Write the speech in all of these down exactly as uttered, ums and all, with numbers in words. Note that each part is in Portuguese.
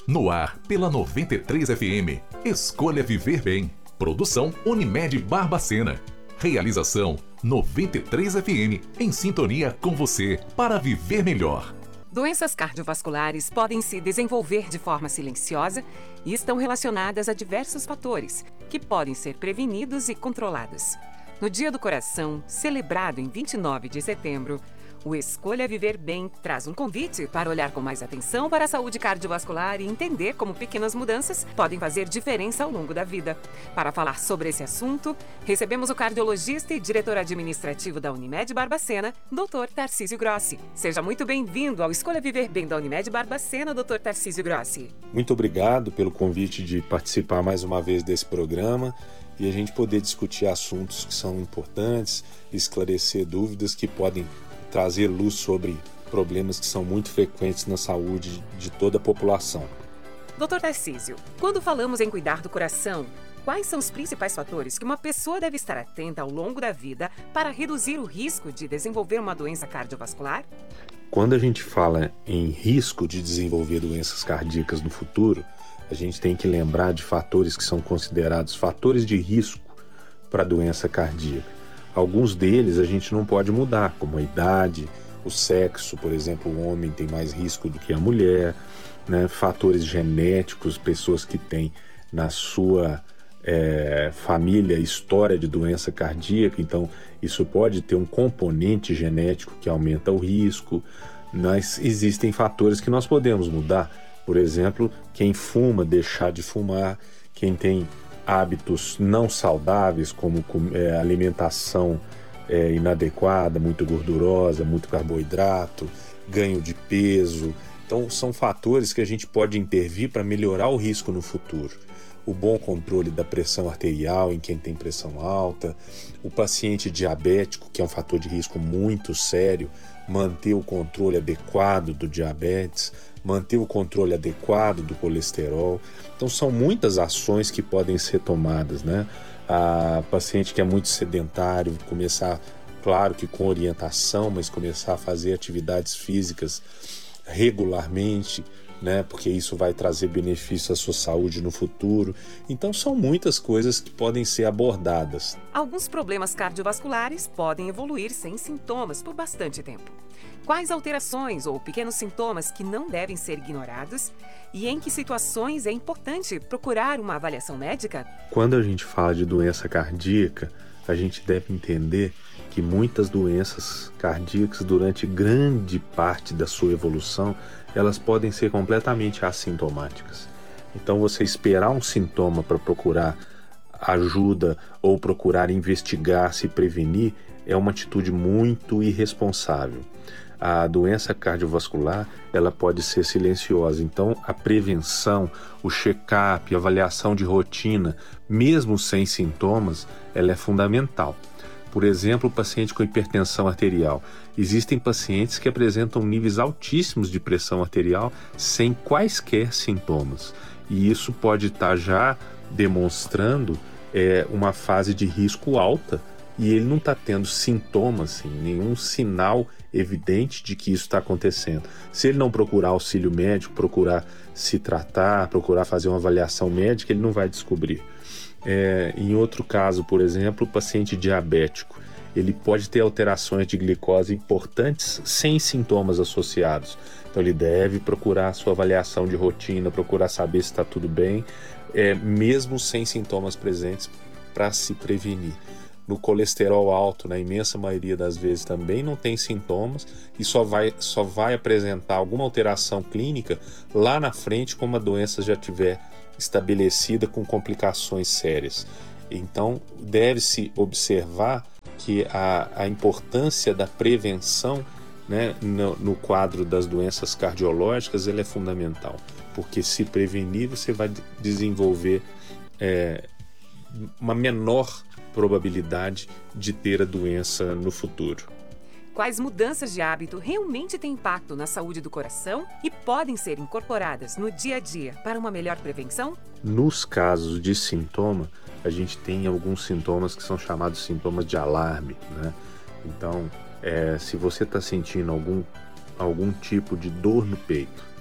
No ar, pela noventa e três F M. Escolha Viver Bem. Produção Unimed Barbacena. Realização noventa e três F M. Em sintonia com você, para viver melhor. Doenças cardiovasculares podem se desenvolver de forma silenciosa e estão relacionadas a diversos fatores, que podem ser prevenidos e controlados. No Dia do Coração, celebrado em vinte e nove de setembro, o Escolha Viver Bem traz um convite para olhar com mais atenção para a saúde cardiovascular e entender como pequenas mudanças podem fazer diferença ao longo da vida. Para falar sobre esse assunto, recebemos o cardiologista e diretor administrativo da Unimed Barbacena, doutor Tarcísio Grossi. Seja muito bem-vindo ao Escolha Viver Bem da Unimed Barbacena, doutor Tarcísio Grossi. Muito obrigado pelo convite de participar mais uma vez desse programa e a gente poder discutir assuntos que são importantes, esclarecer dúvidas que podem trazer luz sobre problemas que são muito frequentes na saúde de toda a população. doutor Tarcísio, quando falamos em cuidar do coração, quais são os principais fatores que uma pessoa deve estar atenta ao longo da vida para reduzir o risco de desenvolver uma doença cardiovascular? Quando a gente fala em risco de desenvolver doenças cardíacas no futuro, a gente tem que lembrar de fatores que são considerados fatores de risco para a doença cardíaca. Alguns deles a gente não pode mudar, como a idade, o sexo, por exemplo, o homem tem mais risco do que a mulher, né? Fatores genéticos, pessoas que têm na sua é, família história de doença cardíaca, então isso pode ter um componente genético que aumenta o risco, mas existem fatores que nós podemos mudar, por exemplo, quem fuma, deixar de fumar, quem tem hábitos não saudáveis, como é, alimentação é, inadequada, muito gordurosa, muito carboidrato, ganho de peso. Então, são fatores que a gente pode intervir para melhorar o risco no futuro. O bom controle da pressão arterial em quem tem pressão alta, o paciente diabético, que é um fator de risco muito sério, manter o controle adequado do diabetes, manter o controle adequado do colesterol. Então são muitas ações que podem ser tomadas, né? A paciente que é muito sedentário, começar, claro que com orientação, mas começar a fazer atividades físicas regularmente, né? Porque isso vai trazer benefício à sua saúde no futuro. Então são muitas coisas que podem ser abordadas. Alguns problemas cardiovasculares podem evoluir sem sintomas por bastante tempo. Quais alterações ou pequenos sintomas que não devem ser ignorados e em que situações é importante procurar uma avaliação médica? Quando a gente fala de doença cardíaca, a gente deve entender que muitas doenças cardíacas, durante grande parte da sua evolução, elas podem ser completamente assintomáticas. Então, você esperar um sintoma para procurar ajuda ou procurar investigar, se prevenir, é uma atitude muito irresponsável. A doença cardiovascular, ela pode ser silenciosa, então a prevenção, o check-up, a avaliação de rotina, mesmo sem sintomas, ela é fundamental. Por exemplo, o paciente com hipertensão arterial. Existem pacientes que apresentam níveis altíssimos de pressão arterial sem quaisquer sintomas. E isso pode estar já demonstrando é, uma fase de risco alta e ele não está tendo sintomas, assim, nenhum sinal evidente de que isso está acontecendo. Se ele não procurar auxílio médico, procurar se tratar, procurar fazer uma avaliação médica, ele não vai descobrir. É, em outro caso, por exemplo, o paciente diabético, ele pode ter alterações de glicose importantes sem sintomas associados. Então ele deve procurar a sua avaliação de rotina, procurar saber se está tudo bem, é, mesmo sem sintomas presentes, para se prevenir. No colesterol alto, na imensa maioria das vezes também não tem sintomas e só vai, só vai apresentar alguma alteração clínica lá na frente, quando a doença já estiver estabelecida com complicações sérias. Então, deve-se observar que a, a importância da prevenção, né, no, no quadro das doenças cardiológicas, ela é fundamental, porque se prevenir, você vai desenvolver é, uma menor probabilidade de ter a doença no futuro. Quais mudanças de hábito realmente têm impacto na saúde do coração e podem ser incorporadas no dia a dia para uma melhor prevenção? Nos casos de sintoma, a gente tem alguns sintomas que são chamados sintomas de alarme, né? Então, é, se você está sentindo algum, algum tipo de dor no peito,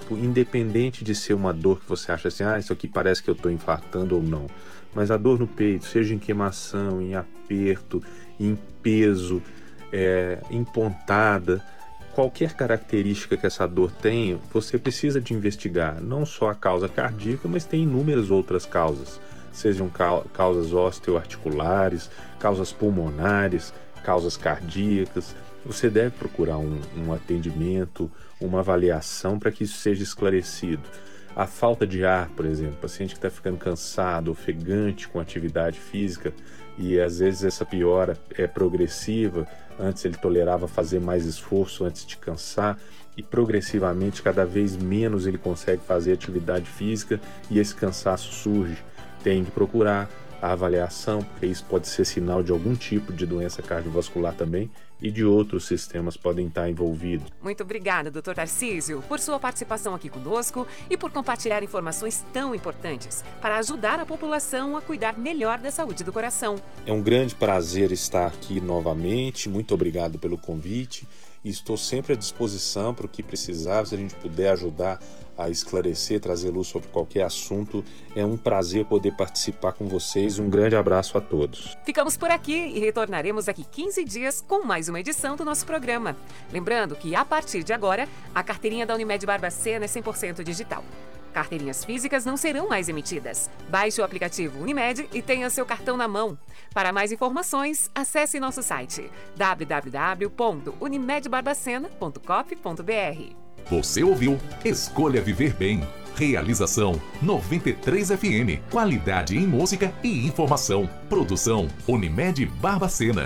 corpo, independente de ser uma dor que você acha assim, ah, isso aqui parece que eu estou infartando ou não. Mas a dor no peito, seja em queimação, em aperto, em peso, é, em pontada, qualquer característica que essa dor tenha, você precisa de investigar não só a causa cardíaca, mas tem inúmeras outras causas, sejam causas osteoarticulares, causas pulmonares, causas cardíacas. Você deve procurar um, um atendimento, uma avaliação para que isso seja esclarecido. A falta de ar, por exemplo, paciente que está ficando cansado, ofegante com atividade física, e às vezes essa piora é progressiva. Antes ele tolerava fazer mais esforço antes de cansar, e progressivamente cada vez menos ele consegue fazer atividade física e esse cansaço surge. Tem que procurar a avaliação, porque isso pode ser sinal de algum tipo de doença cardiovascular também, e de outros sistemas podem estar envolvidos. Muito obrigada, doutor Tarcísio, por sua participação aqui conosco e por compartilhar informações tão importantes para ajudar a população a cuidar melhor da saúde do coração. É um grande prazer estar aqui novamente, muito obrigado pelo convite, e estou sempre à disposição para o que precisar, se a gente puder ajudar a esclarecer, trazer luz sobre qualquer assunto. É um prazer poder participar com vocês. Um grande abraço a todos. Ficamos por aqui e retornaremos daqui quinze dias com mais uma edição do nosso programa. Lembrando que, a partir de agora, a carteirinha da Unimed Barbacena é cem por cento digital. Carteirinhas físicas não serão mais emitidas. Baixe o aplicativo Unimed e tenha seu cartão na mão. Para mais informações, acesse nosso site w w w ponto unimed barbacena ponto cof ponto b r. Você ouviu Escolha Viver Bem. Realização noventa e três F M. Qualidade em música e informação. Produção Unimed Barbacena.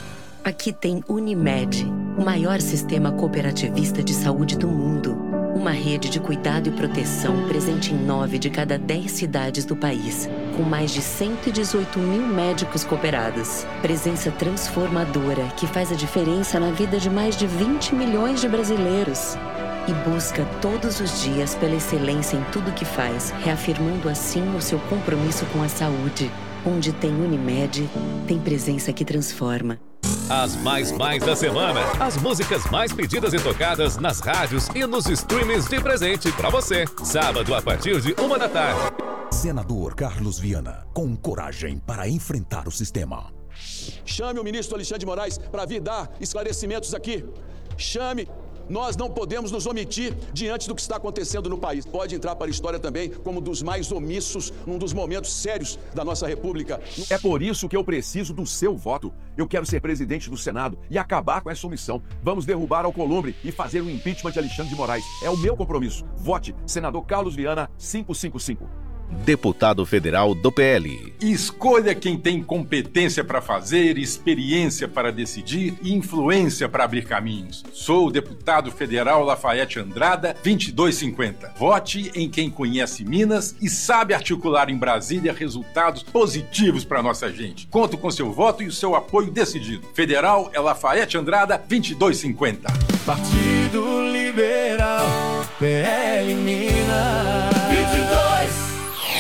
Aqui tem Unimed, o maior sistema cooperativista de saúde do mundo. Uma rede de cuidado e proteção presente em nove de cada dez cidades do país, com mais de cento e dezoito mil médicos cooperados. Presença transformadora que faz a diferença na vida de mais de vinte milhões de brasileiros. E busca todos os dias pela excelência em tudo que faz, reafirmando assim o seu compromisso com a saúde. Onde tem Unimed, tem presença que transforma. As mais mais da semana. As músicas mais pedidas e tocadas nas rádios e nos streamings de presente pra você. Sábado a partir de uma da tarde. Senador Carlos Viana, com coragem para enfrentar o sistema. Chame o ministro Alexandre de Moraes para vir dar esclarecimentos aqui. Chame. Nós não podemos nos omitir diante do que está acontecendo no país. Pode entrar para a história também como um dos mais omissos num dos momentos sérios da nossa República. É por isso que eu preciso do seu voto. Eu quero ser presidente do Senado e acabar com essa omissão. Vamos derrubar Alcolumbre e fazer o impeachment de Alexandre de Moraes. É o meu compromisso. Vote senador Carlos Viana quinhentos e cinquenta e cinco. Deputado federal do P L. Escolha quem tem competência para fazer, experiência para decidir e influência para abrir caminhos. Sou o deputado federal Lafayette Andrada, vinte e dois cinquenta. Vote em quem conhece Minas e sabe articular em Brasília resultados positivos para nossa gente. Conto com seu voto e o seu apoio decidido. Federal é Lafayette Andrada, vinte e dois cinquenta. Partido Liberal, P L Minas. vinte e dois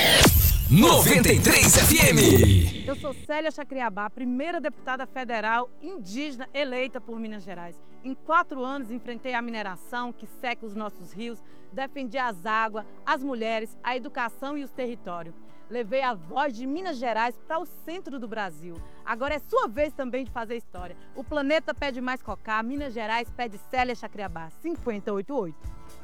noventa e três F M. Eu sou Célia Chacriabá, primeira deputada federal indígena eleita por Minas Gerais. Em quatro anos enfrentei a mineração que seca os nossos rios, defendi as águas, as mulheres, a educação e os territórios. Levei a voz de Minas Gerais para o centro do Brasil. Agora é sua vez também de fazer história. O planeta pede mais Cocá, Minas Gerais pede Célia Chacriabá, cinquenta e oito oito.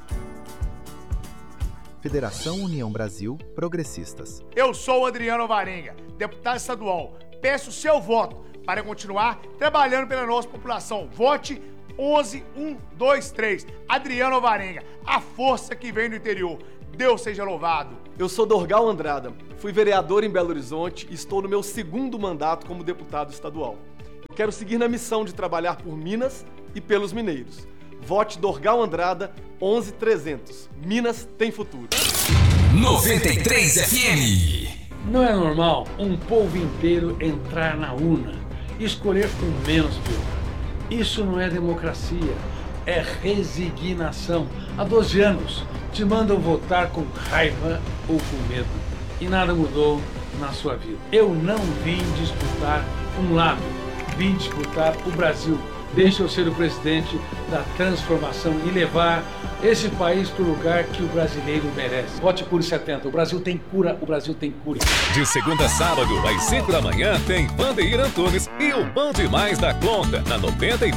Federação União Brasil Progressistas. Eu sou o Adriano Alvarenga, deputado estadual. Peço seu voto para continuar trabalhando pela nossa população. Vote onze um dois três. Adriano Alvarenga, a força que vem do interior. Deus seja louvado. Eu sou Dorgal Andrada, fui vereador em Belo Horizonte e estou no meu segundo mandato como deputado estadual. Eu quero seguir na missão de trabalhar por Minas e pelos mineiros. Vote Dorgal Andrada, onze trezentos. Minas tem futuro. noventa e três F M. Não é normal um povo inteiro entrar na urna e escolher com menos pior. Isso não é democracia, é resignação. Há doze anos te mandam votar com raiva ou com medo e nada mudou na sua vida. Eu não vim disputar um lado, vim disputar o Brasil. Deixe eu ser o presidente da transformação e levar esse país para o lugar que o brasileiro merece. Vote Cure setenta. O Brasil tem cura, o Brasil tem cura. De segunda a sábado, às cinco da manhã, tem Vandeir Antunes e o Band Mais da Conta, na noventa e três.